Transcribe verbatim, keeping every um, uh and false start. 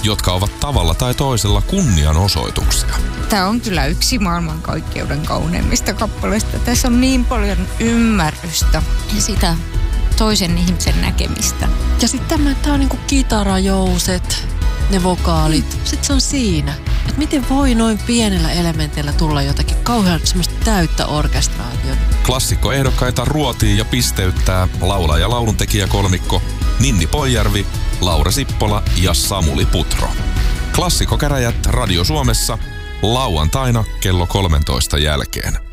jotka ovat tavalla tai toisella kunnianosoituksia. Tämä on kyllä yksi maailmankaikkeuden kauneimmista kappaleista. Tässä on niin paljon ymmärrystä ja sitä toisen ihmisen näkemistä. Ja sitten tämä, tämä on niinku kitarajouset, ne vokaalit. Mm. Sitten se on siinä, että miten voi noin pienellä elementeillä tulla jotakin kauhean semmoista täyttä orkestraatiota. Klassikkoehdokkaita ruotii ja pisteyttää laulaja- ja lauluntekijäkolmikko Ninni Poijärvi, Laura Sippola ja Samuli Putro. Klassikkokäräjät Radio Suomessa lauantaina kello kolmentoista jälkeen.